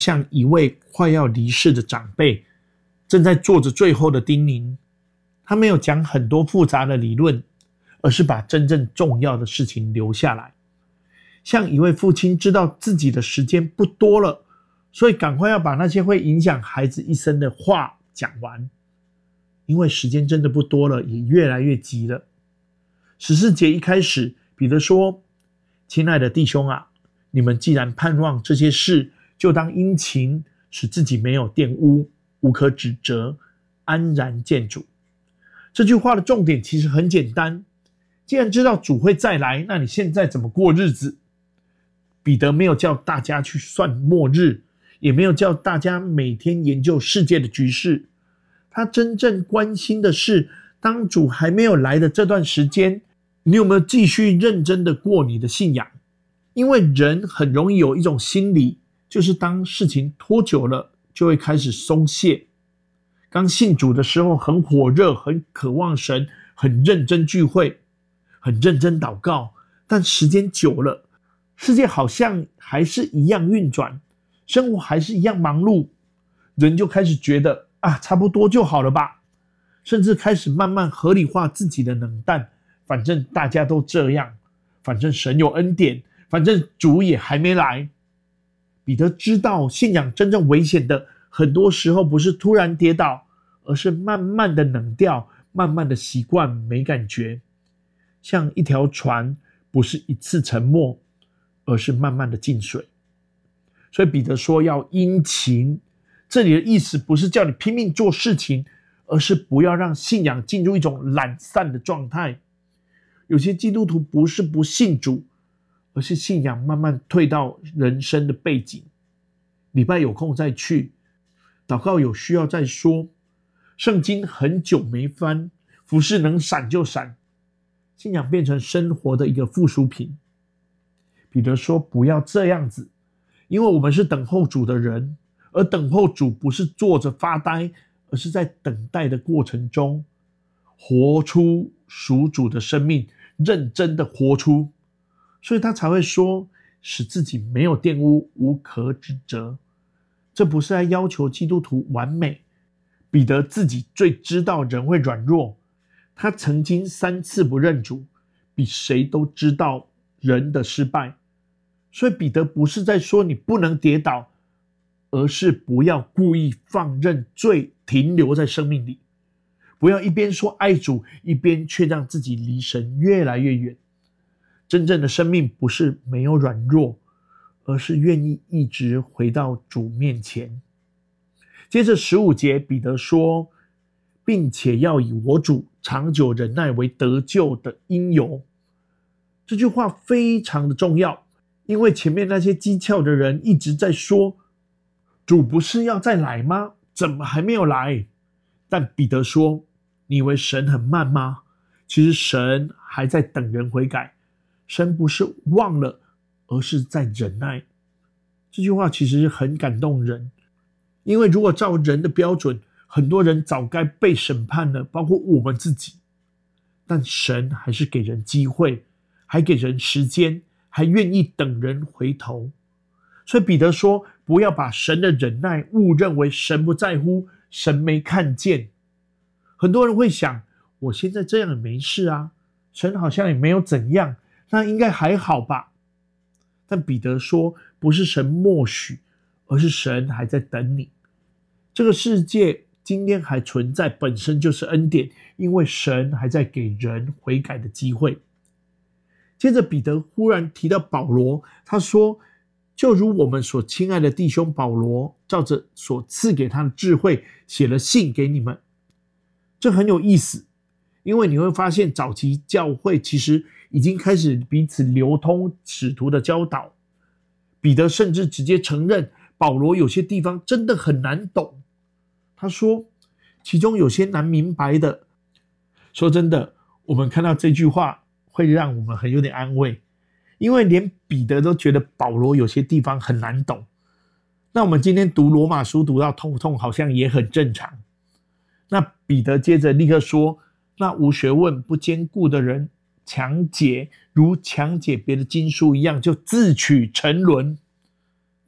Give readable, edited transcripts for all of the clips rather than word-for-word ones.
像一位快要离世的长辈，正在做着最后的叮咛。他没有讲很多复杂的理论，而是把真正重要的事情留下来。像一位父亲知道自己的时间不多了，所以赶快要把那些会影响孩子一生的话讲完，因为时间真的不多了，也越来越急了。14节一开始，彼得说：亲爱的弟兄啊，你们既然盼望这些事，就当殷勤，使自己没有玷污，无可指责，安然见主。这句话的重点其实很简单，既然知道主会再来，那你现在怎么过日子？彼得没有叫大家去算末日，也没有叫大家每天研究世界的局势。他真正关心的是，当主还没有来的这段时间，你有没有继续认真的过你的信仰？因为人很容易有一种心理，就是当事情拖久了，就会开始松懈。刚信主的时候很火热，很渴望神，很认真聚会，很认真祷告，但时间久了，世界好像还是一样运转，生活还是一样忙碌，人就开始觉得差不多就好了吧，甚至开始慢慢合理化自己的冷淡，反正大家都这样，反正神有恩典，反正主也还没来。彼得知道信仰真正危险的，很多时候不是突然跌倒，而是慢慢的冷掉，慢慢的习惯没感觉。像一条船，不是一次沉没，而是慢慢的进水。所以彼得说要殷勤，这里的意思不是叫你拼命做事情，而是不要让信仰进入一种懒散的状态。有些基督徒不是不信主，而是信仰慢慢退到人生的背景。礼拜有空再去，祷告有需要再说，圣经很久没翻，服事能闪就闪，信仰变成生活的一个附属品。彼得说不要这样子，因为我们是等候主的人，而等候主不是坐着发呆，而是在等待的过程中活出属主的生命，认真的活出。所以他才会说使自己没有玷污，无可指责。这不是在要求基督徒完美，彼得自己最知道人会软弱，他曾经3次不认主，比谁都知道人的失败。所以彼得不是在说你不能跌倒，而是不要故意放任罪停留在生命里，不要一边说爱主，一边却让自己离神越来越远。真正的生命不是没有软弱，而是愿意一直回到主面前。接着15节，彼得说，并且要以我主长久忍耐为得救的因由。这句话非常的重要，因为前面那些讥诮的人一直在说，主不是要再来吗？怎么还没有来？但彼得说，你以为神很慢吗？其实神还在等人悔改，神不是忘了，而是在忍耐。这句话其实很感动人，因为如果照人的标准，很多人早该被审判了，包括我们自己。但神还是给人机会，还给人时间，还愿意等人回头。所以彼得说，不要把神的忍耐误认为神不在乎，神没看见。很多人会想，我现在这样也没事啊，神好像也没有怎样，那应该还好吧。但彼得说，不是神默许，而是神还在等你。这个世界今天还存在，本身就是恩典，因为神还在给人悔改的机会。接着彼得忽然提到保罗，他说，就如我们所亲爱的弟兄保罗，照着所赐给他的智慧，写了信给你们。这很有意思，因为你会发现早期教会其实已经开始彼此流通使徒的教导。彼得甚至直接承认保罗有些地方真的很难懂。他说其中有些难明白的。说真的，我们看到这句话会让我们很有点安慰，因为连彼得都觉得保罗有些地方很难懂。那我们今天读罗马书读到头痛，好像也很正常。那彼得接着立刻说，那无学问不坚固的人强解，如强解别的经书一样，就自取沉沦。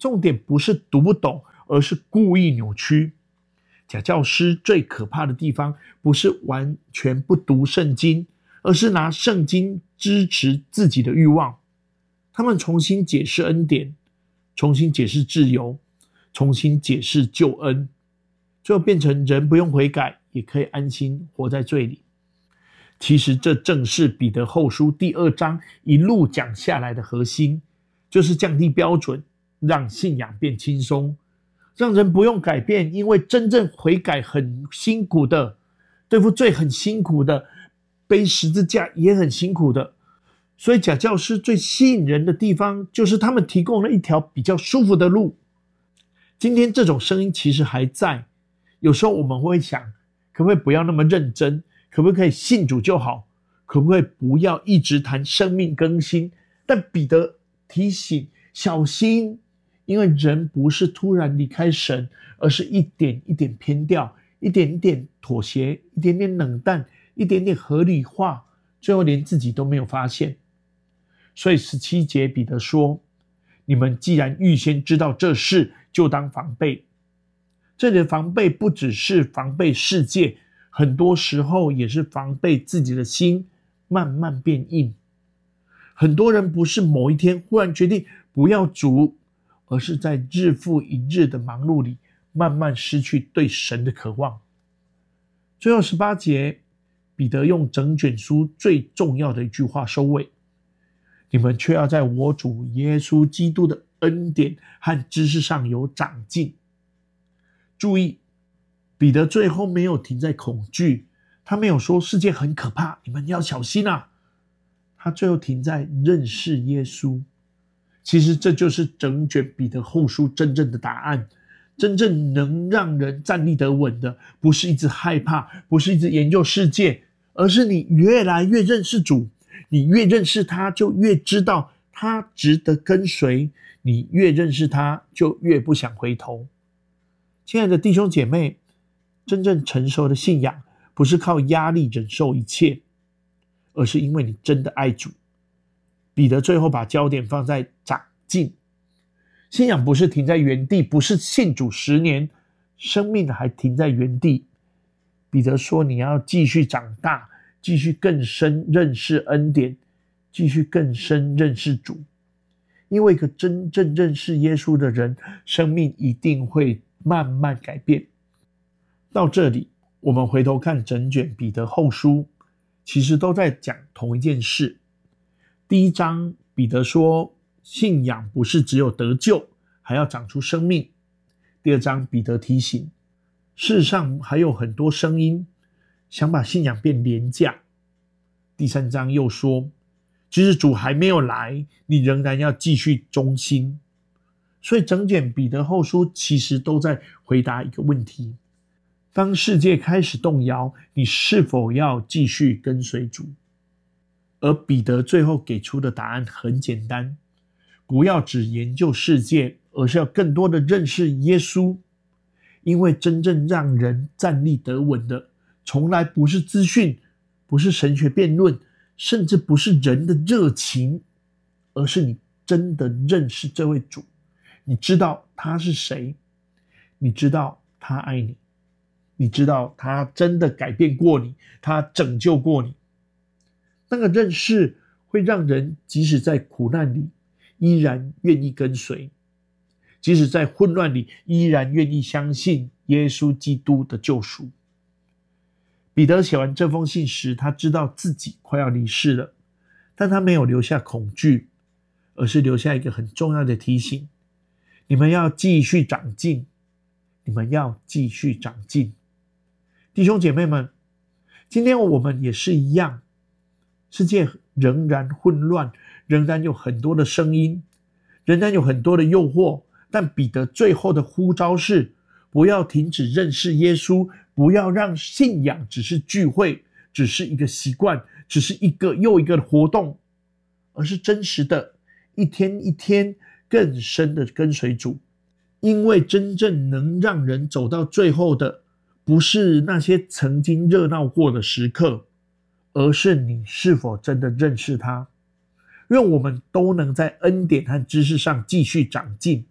重点不是读不懂，而是故意扭曲。假教师最可怕的地方，不是完全不读圣经，而是拿圣经支持自己的欲望。他们重新解释恩典，重新解释自由，重新解释救恩，最后变成人不用悔改也可以安心活在罪里。其实这正是彼得后书第2章一路讲下来的核心，就是降低标准，让信仰变轻松，让人不用改变，因为真正悔改很辛苦的，对付罪很辛苦的，背十字架也很辛苦的。所以假教师最吸引人的地方，就是他们提供了一条比较舒服的路。今天这种声音其实还在，有时候我们会想，可不可以不要那么认真，可不可以信主就好，可不可以不要一直谈生命更新。但彼得提醒小心，因为人不是突然离开神，而是一点一点偏掉，一点一点妥协，一点点冷淡，一点点合理化，最后连自己都没有发现。所以17节彼得说，你们既然预先知道这事，就当防备。这里的防备不只是防备世界，很多时候也是防备自己的心慢慢变硬。很多人不是某一天忽然决定不要主，而是在日复一日的忙碌里，慢慢失去对神的渴望。最后18节，彼得用整卷书最重要的一句话收尾，你们却要在我主耶稣基督的恩典和知识上有长进。注意，彼得最后没有停在恐惧，他没有说世界很可怕，你们要小心啊。他最后停在认识耶稣。其实这就是整卷彼得后书真正的答案。真正能让人站立得稳的，不是一直害怕，不是一直研究世界，而是你越来越认识主。你越认识他，就越知道他值得跟随，你越认识他，就越不想回头。亲爱的弟兄姐妹，真正成熟的信仰不是靠压力忍受一切，而是因为你真的爱主。彼得最后把焦点放在长进。信仰不是停在原地，不是信主10年，生命还停在原地。彼得说，你要继续长大，继续更深认识恩典，继续更深认识主。因为一个真正认识耶稣的人，生命一定会慢慢改变。到这里，我们回头看整卷彼得后书，其实都在讲同一件事。第1章，彼得说，信仰不是只有得救，还要长出生命。第2章，彼得提醒，世上还有很多声音想把信仰变廉价。第3章又说，即使主还没有来，你仍然要继续忠心。所以整卷彼得后书其实都在回答一个问题：当世界开始动摇，你是否要继续跟随主？而彼得最后给出的答案很简单，不要只研究世界，而是要更多的认识耶稣。因为真正让人站立得稳的，从来不是资讯，不是神学辩论，甚至不是人的热情，而是你真的认识这位主。你知道他是谁，你知道他爱你，你知道他真的改变过你，他拯救过你。那个认识会让人即使在苦难里依然愿意跟随，即使在混乱里依然愿意相信耶稣基督的救赎。彼得写完这封信时，他知道自己快要离世了，但他没有留下恐惧，而是留下一个很重要的提醒：你们要继续长进，你们要继续长进。弟兄姐妹们，今天我们也是一样，世界仍然混乱，仍然有很多的声音，仍然有很多的诱惑，但彼得最后的呼召是，不要停止认识耶稣，不要让信仰只是聚会，只是一个习惯，只是一个又一个的活动，而是真实的一天一天更深的跟随主。因为真正能让人走到最后的，不是那些曾经热闹过的时刻，而是你是否真的认识他。愿我们都能在恩典和知识上继续长进，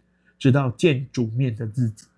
直到见主面的日子。